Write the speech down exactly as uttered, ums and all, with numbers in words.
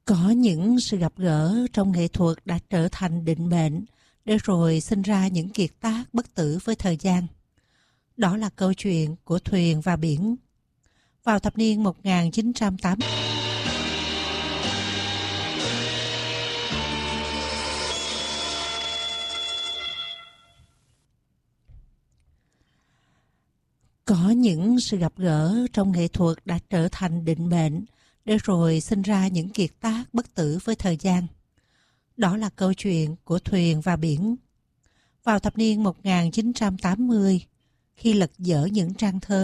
Có những sự gặp gỡ trong nghệ thuật đã trở thành định mệnh, để rồi sinh ra những kiệt tác bất tử với thời gian. Đó là câu chuyện của Thuyền và Biển. Vào thập niên một nghìn chín trăm tám mươi, có những sự gặp gỡ trong nghệ thuật đã trở thành định mệnh, để rồi sinh ra những kiệt tác bất tử với thời gian. Đó là câu chuyện của Thuyền và Biển. Vào thập niên một nghìn chín trăm tám mươi, khi lật dở những trang thơ